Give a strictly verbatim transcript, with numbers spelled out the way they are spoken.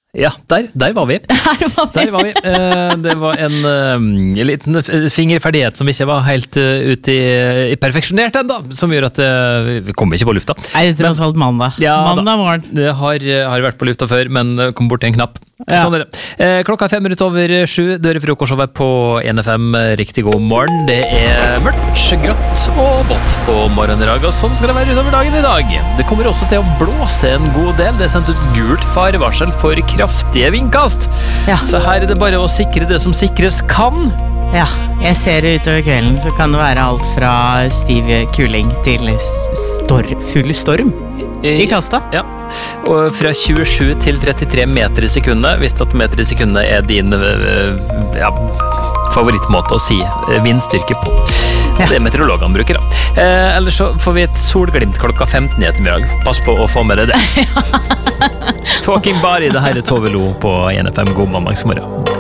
Ja, der, der var vi. Her var vi. Der var vi. Eh, Det var en eh, liten fingerferdighet som ikke var helt eh, ute i, i perfeksjonert enda, som gjør at eh, vi kommer ikke på lufta. Nei, det er tross alt mandag. Ja, mandag morgen. Det har, har vært på lufta før, men kom bort til en knapp. Ja. Sånn er det. Eh, Klokka er fem minutter over sju, dør i frokostshowet på N F M. Riktig god morgen. Det er mørkt, grått og vått på morgenen i dag, og sånn skal det være utover dagen i dag. Det kommer også til å blåse en god del. Det er sendt ut gult farevarsel for kraftige vindkast. Ja. Så her er det bare å sikre det som sikres kan. Ja, jeg ser det utover kvelden, så kan det være alt fra stiv kuling til stor, full storm i kasta. Ja, og fra tjuesju til trettitre meter i sekundet, hvis at meter i sekundet er din øh, ja, favorittmåte å si vindstyrke på. Ja. Det er meteorologene bruker da. Eh, ellers så får vi et solglimt klokka femten i ettermiddag. Pass på å få med deg det. Talking Bari, det her er Tove Lo på N F M. God mandagsmorgen.